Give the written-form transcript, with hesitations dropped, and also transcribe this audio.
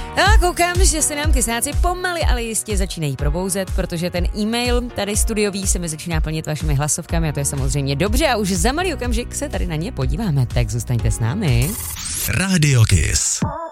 A koukám, že se nám kysáci pomaly, ale jistě začínají probouzet, protože ten e-mail tady studiový se mi začíná plnit vašimi hlasovkami a to je samozřejmě dobře a už za malý okamžik se tady na ně podíváme, tak zůstaňte s námi. Radio Kiss.